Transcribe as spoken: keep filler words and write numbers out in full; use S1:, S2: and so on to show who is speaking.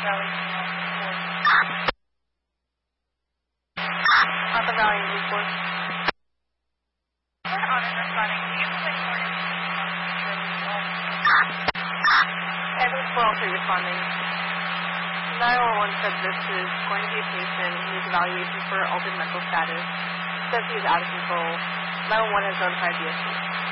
S1: Valley report.
S2: Napa Valley report.
S1: We're on and responding to you.
S2: Edward four oh three responding. nine one one said this is going to be a patient who needs evaluation for altered mental status. Says he is out of control. nine one one has notified D S P.